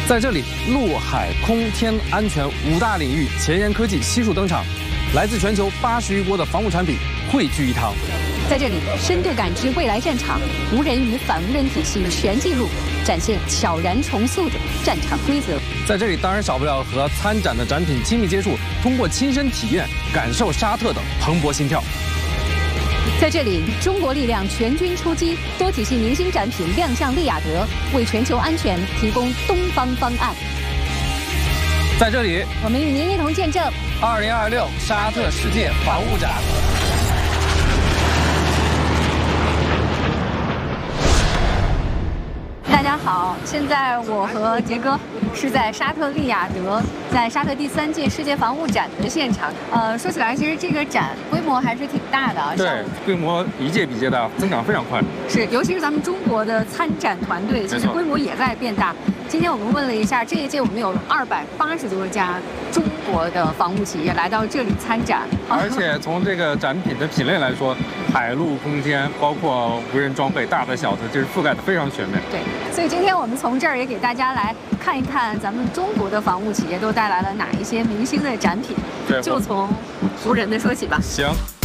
在这里，陆海空天安全5大领域前沿科技悉数登场，来自全球80余国的防务产品汇聚一堂。 在这里，深度感知未来战场，无人与反无人体系全记录，展现悄然重塑的战场规则。 在这里，当然少不了和参展的展品亲密接触，通过亲身体验感受沙特的蓬勃心跳。 在这里，中国力量全军出击，多体系明星展品亮相利雅得，为全球安全提供东方方案。 在这里， 我们与您一同见证 2026沙特世界防务展。 大家好，现在我和杰哥是在沙特利雅得，在沙特第3届世界防务展的现场。说起来，其实这个展规模还是挺大的啊。 对，规模一届比一届大，增长非常快。 是，尤其是咱们中国的参展团队，其实规模也在变大。今天我们问了一下，这一届我们有280多家中国的防务企业来到这里参展， 而且从这个展品的品类来说，海陆空天，包括无人装备，大的小的，就是覆盖的非常全面。 对，所以今天我们从这儿也给大家来看一看，咱们中国的防务企业都带来了哪一些明星的展品。 对， 就从无人的说起吧。 行。